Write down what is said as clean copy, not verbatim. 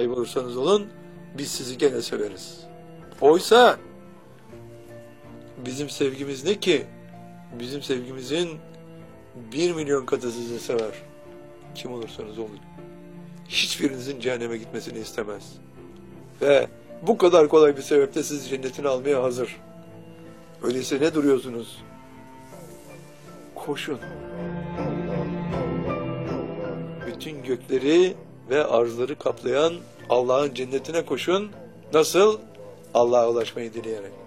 sahip olursanız olun, biz sizi gene severiz. Oysa bizim sevgimiz ne ki? Bizim sevgimizin 1 milyon katı sizi sever. Kim olursanız olun. Hiçbirinizin cehenneme gitmesini istemez. Ve bu kadar kolay bir sebeple sizi cennetine almaya hazır. Öyleyse ne duruyorsunuz? Koşun. Bütün gökleri ve arzları kaplayan Allah'ın cennetine koşun. Nasıl? Allah'a ulaşmayı dileyerek.